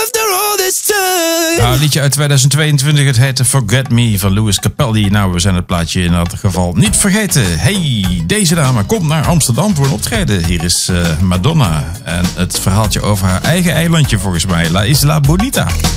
after all this time. Nou, een liedje uit 2022, het heette Forget Me van Louis Capaldi. Nou, we zijn het plaatje in dat geval niet vergeten. Hey, deze dame komt naar Amsterdam voor een optreden. Hier is Madonna en het verhaaltje over haar eigen eilandje volgens mij. La Isla Bonita.